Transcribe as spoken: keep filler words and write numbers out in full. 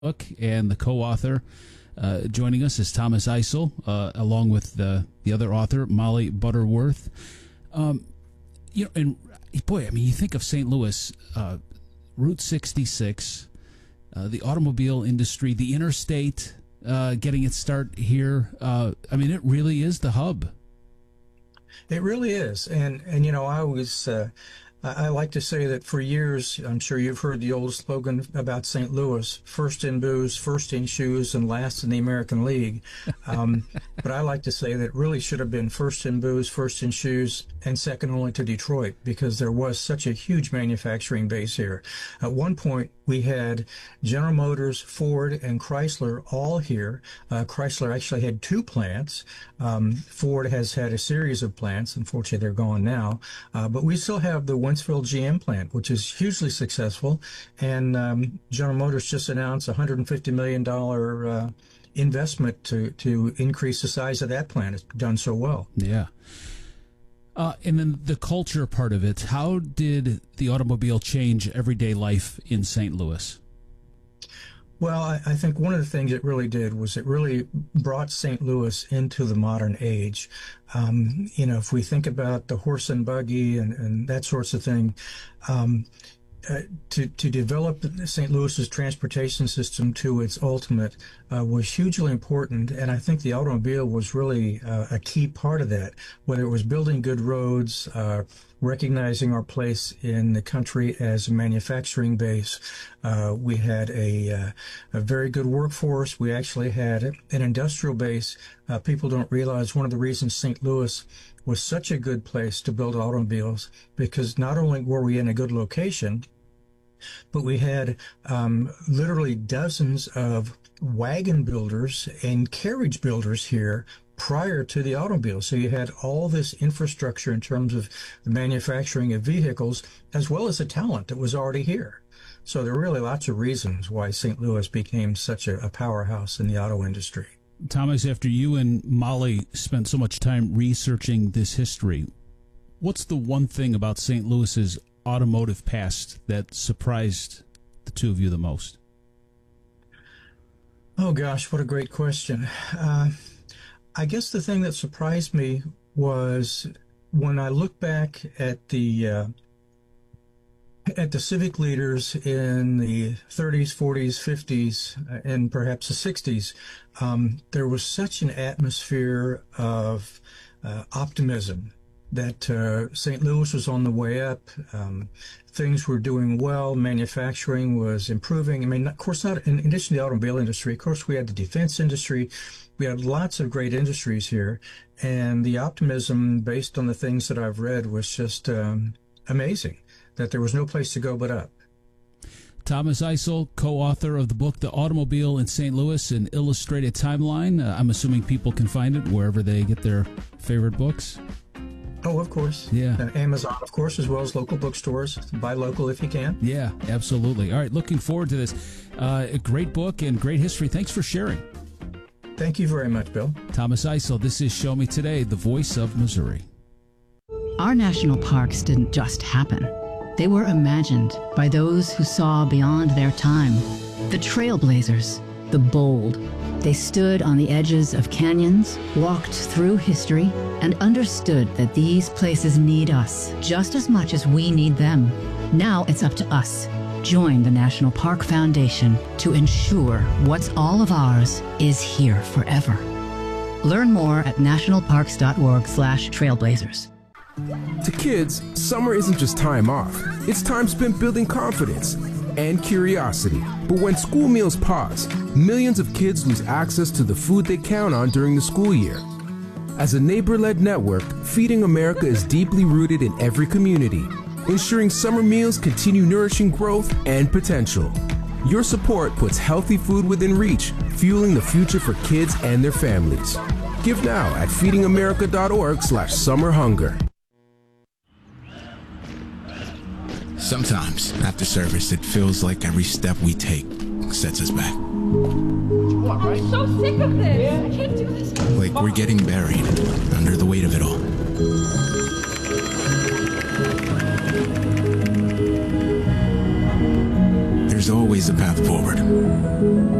book, and the co-author uh, joining us is Thomas Eisel, uh, along with the, the other author, Molly Butterworth. Um, you know, and boy, I mean, you think of Saint Louis, uh, Route sixty-six, uh, the automobile industry, the interstate uh, getting its start here. Uh, I mean, it really is the hub. It really is. And, and you know, I was, uh, I like to say that for years, I'm sure you've heard the old slogan about Saint Louis, first in booze, first in shoes, and last in the American League. Um, but I like to say that it really should have been first in booze, first in shoes, and second only to Detroit, because there was such a huge manufacturing base here. At one point, we had General Motors, Ford, and Chrysler all here. Uh, Chrysler actually had two plants. Um, Ford has had a series of plants. Unfortunately, they're gone now. Uh, but we still have the Wentzville G M plant, which is hugely successful. And um, General Motors just announced a one hundred fifty million dollars uh, investment to, to increase the size of that plant. It's done so well. Yeah. Uh, and then the culture part of it, how did the automobile change everyday life in Saint Louis? Well, I, I think one of the things it really did was it really brought Saint Louis into the modern age. Um, you know, if we think about the horse and buggy and, and that sorts of thing, um, Uh, to, to develop Saint Louis's transportation system to its ultimate uh, was hugely important, and I think the automobile was really uh, a key part of that, whether it was building good roads, uh, recognizing our place in the country as a manufacturing base. Uh, we had a, uh, a very good workforce. We actually had an industrial base. Uh, people don't realize one of the reasons Saint Louis was such a good place to build automobiles, because not only were we in a good location, but we had um, literally dozens of wagon builders and carriage builders here prior to the automobile. So you had all this infrastructure in terms of the manufacturing of vehicles, as well as the talent that was already here. So there are really lots of reasons why Saint Louis became such a, a powerhouse in the auto industry. Thomas, after you and Molly spent so much time researching this history, what's the one thing about Saint Louis's automotive past that surprised the two of you the most? Oh, gosh, what a great question. Uh, I guess the thing that surprised me was when I look back at the uh, at the civic leaders in the thirties, forties, fifties, and perhaps the sixties, um, there was such an atmosphere of uh, optimism that uh, Saint Louis was on the way up. Um, things were doing well. Manufacturing was improving. I mean, of course, not in addition to the automobile industry. Of course, we had the defense industry. We had lots of great industries here, and the optimism based on the things that I've read was just um, amazing. That there was no place to go but up. Thomas Eisel, co-author of the book The Automobile in Saint Louis, an illustrated timeline. Uh, I'm assuming people can find it wherever they get their favorite books. Oh, of course. Yeah. Uh, Amazon, of course, as well as local bookstores. Buy local if you can. Yeah, absolutely. All right, looking forward to this. Uh, a great book and great history. Thanks for sharing. Thank you very much, Bill. Thomas Eisel, this is Show Me Today, the voice of Missouri. Our national parks didn't just happen. They were imagined by those who saw beyond their time. The trailblazers, the bold. They stood on the edges of canyons, walked through history, and understood that these places need us just as much as we need them. Now it's up to us. Join the National Park Foundation to ensure what's all of ours is here forever. Learn more at nationalparks.org slash trailblazers. To kids, summer isn't just time off. It's time spent building confidence and curiosity. But when school meals pause, millions of kids lose access to the food they count on during the school year. As a neighbor-led network, Feeding America is deeply rooted in every community, ensuring summer meals continue nourishing growth and potential. Your support puts healthy food within reach, fueling the future for kids and their families. Give now at feedingamerica.org slash summer hunger. Sometimes, after service, it feels like every step we take sets us back. I'm so sick of this. I can't do this. Like we're getting buried under the weight of it all. There's always a path forward.